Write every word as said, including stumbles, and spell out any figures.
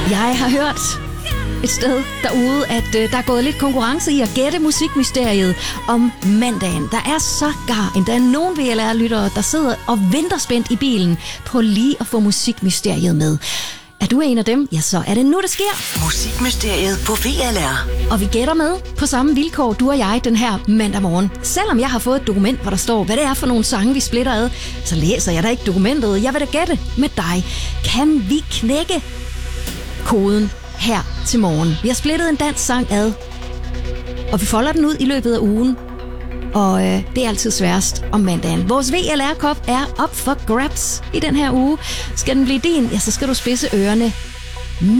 Jeg har hørt et sted derude, at øh, der er gået lidt konkurrence i at gætte musikmysteriet om mandagen. Der er sågar endda nogle V L R-lyttere, der sidder og venter spændt i bilen på lige at få musikmysteriet med. Er du en af dem? Ja, så er det nu, det sker. Musikmysteriet på V L R. Og vi gætter med på samme vilkår, du og jeg, den her mandag morgen. Selvom jeg har fået et dokument, hvor der står, hvad det er for nogle sange, vi splitter ad, så læser jeg da ikke dokumentet. Jeg vil da gætte med dig. Kan vi knække koden her til morgen? Vi har splittet en dansk sang ad, og vi folder den ud i løbet af ugen. Og øh, det er altid sværest om mandagen. Vores V L R-kop er op for grabs i den her uge. Skal den blive din, ja, så skal du spidse ørerne